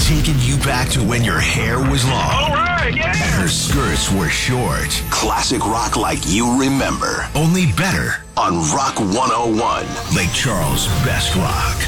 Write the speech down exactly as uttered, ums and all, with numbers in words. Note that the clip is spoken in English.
taking you back to when your hair was long. All right, yeah. And her skirts were short. Classic rock like you remember. Only better On Rock one oh one. Lake Charles' best rock.